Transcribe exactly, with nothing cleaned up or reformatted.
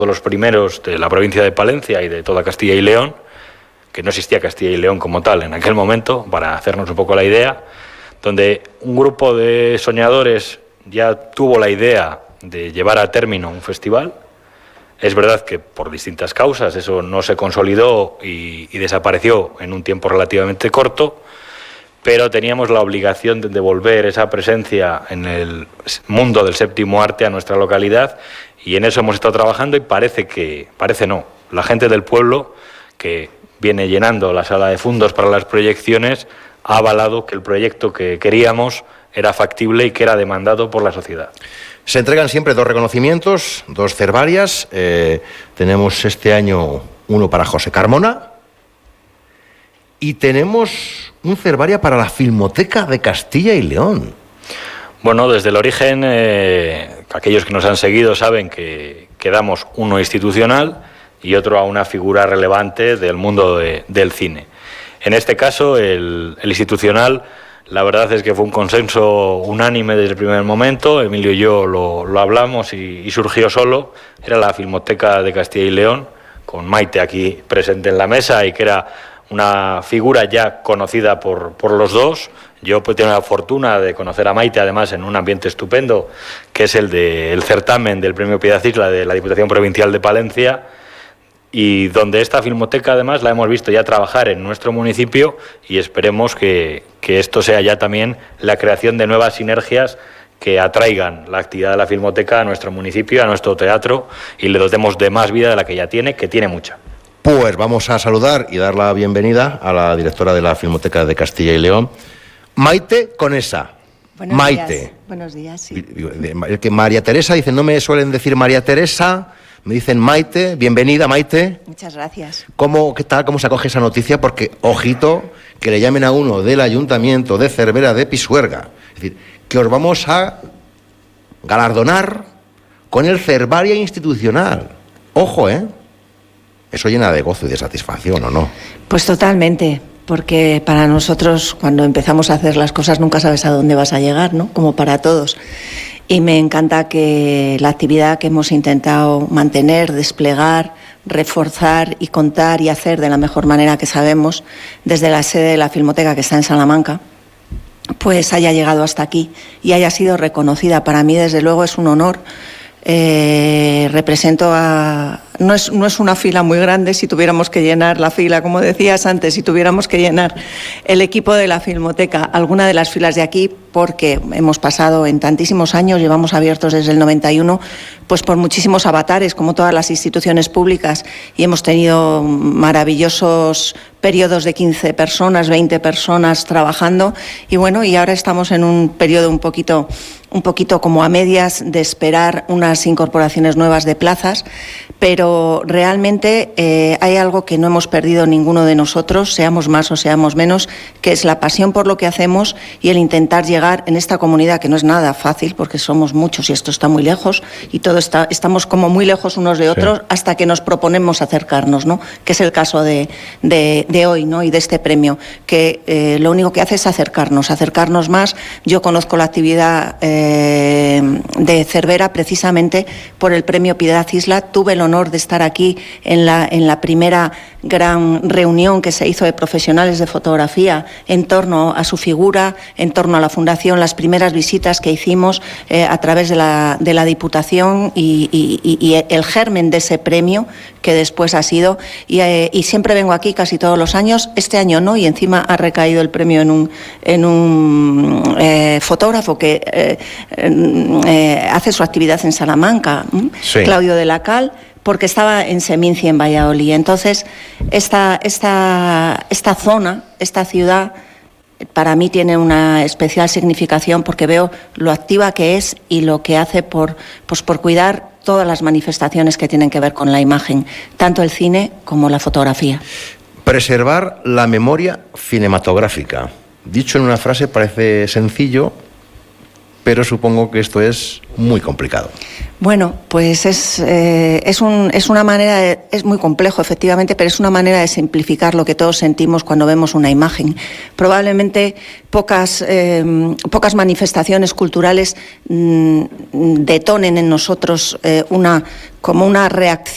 los primeros de la provincia de Palencia y de toda Castilla y León, que no existía Castilla y León como tal en aquel momento, para hacernos un poco la idea, donde un grupo de soñadores ya tuvo la idea de llevar a término un festival. Es verdad que por distintas causas eso no se consolidó y, y desapareció en un tiempo relativamente corto, pero teníamos la obligación de devolver esa presencia en el mundo del séptimo arte a nuestra localidad, y en eso hemos estado trabajando, y parece que, parece no, la gente del pueblo, que viene llenando la sala de fundos para las proyecciones, ha avalado que el proyecto que queríamos era factible y que era demandado por la sociedad. Se entregan siempre dos reconocimientos, dos Cervarias. Eh, tenemos este año uno para José Carmona y tenemos un Cervaria para la Filmoteca de Castilla y León. Bueno, desde el origen, eh, aquellos que nos han seguido saben que, que damos uno institucional y otro a una figura relevante del mundo de, del cine. En este caso, el, el institucional, la verdad es que fue un consenso unánime desde el primer momento. Emilio y yo lo, lo hablamos y, y surgió solo. Era la Filmoteca de Castilla y León, con Maite aquí presente en la mesa, y que era una figura ya conocida por, por los dos. Yo pues, tengo la fortuna de conocer a Maite, además, en un ambiente estupendo, que es el del certamen del Premio Piedad Isla de la Diputación Provincial de Palencia, y donde esta filmoteca, además, la hemos visto ya trabajar en nuestro municipio, y esperemos que, que esto sea ya también la creación de nuevas sinergias que atraigan la actividad de la filmoteca a nuestro municipio, a nuestro teatro, y le dotemos de más vida de la que ya tiene, que tiene mucha. Pues vamos a saludar y dar la bienvenida a la directora de la Filmoteca de Castilla y León, Maite Conesa. Buenos Maite. días. Buenos días, sí. El que María Teresa, dice, no me suelen decir María Teresa, me dicen Maite. Bienvenida, Maite. Muchas gracias. ¿Cómo, qué tal, cómo se acoge esa noticia? Porque, ojito, que le llamen a uno del Ayuntamiento de Cervera de Pisuerga. Es decir, que os vamos a galardonar con el Cervaria Institucional. Ojo, ¿eh? Eso llena de gozo y de satisfacción, ¿o no? Pues totalmente, porque para nosotros, cuando empezamos a hacer las cosas, nunca sabes a dónde vas a llegar, ¿no? Como para todos. Y me encanta que la actividad que hemos intentado mantener, desplegar, reforzar y contar y hacer de la mejor manera que sabemos, desde la sede de la Filmoteca, que está en Salamanca, pues haya llegado hasta aquí y haya sido reconocida. Para mí, desde luego, es un honor. Eh, represento a... No es, no es una fila muy grande, si tuviéramos que llenar la fila, como decías antes, si tuviéramos que llenar el equipo de la Filmoteca, alguna de las filas de aquí, porque hemos pasado en tantísimos años, llevamos abiertos desde el noventa y uno, pues por muchísimos avatares, como todas las instituciones públicas, y hemos tenido maravillosos periodos de quince personas, veinte personas trabajando, y bueno, y ahora estamos en un periodo un poquito, un poquito como a medias de esperar unas incorporaciones nuevas de plazas, pero realmente eh, hay algo que no hemos perdido ninguno de nosotros, seamos más o seamos menos, que es la pasión por lo que hacemos y el intentar llegar en esta comunidad, que no es nada fácil, porque somos muchos y esto está muy lejos, y todo está, estamos como muy lejos unos de otros, sí, hasta que nos proponemos acercarnos, ¿no? Que es el caso de, de, de hoy, ¿no? Y de este premio, que eh, lo único que hace es acercarnos, acercarnos más. Yo conozco la actividad eh, de Cervera precisamente por el premio Piedad Isla. Tuve el honor de estar aquí en la, en la primera gran reunión que se hizo de profesionales de fotografía en torno a su figura, en torno a la fundación, las primeras visitas que hicimos eh, a través de la, de la Diputación y, y, y el germen de ese premio que después ha sido, y, eh, y siempre vengo aquí casi todos los años. Este año no, y encima ha recaído el premio en un, en un eh, fotógrafo que eh, eh, hace su actividad en Salamanca, sí, Claudio de la Cal, porque estaba en Seminci, en Valladolid. Entonces, esta, esta, esta zona, esta ciudad, para mí tiene una especial significación porque veo lo activa que es y lo que hace por, pues por cuidar todas las manifestaciones que tienen que ver con la imagen, tanto el cine como la fotografía. Preservar la memoria cinematográfica. Dicho en una frase parece sencillo, pero supongo que esto es muy complicado. Bueno, pues es, eh, es, un, es una manera, de, es muy complejo efectivamente, pero es una manera de simplificar lo que todos sentimos cuando vemos una imagen. Probablemente pocas, eh, pocas manifestaciones culturales mmm, detonen en nosotros eh, una, como una reacción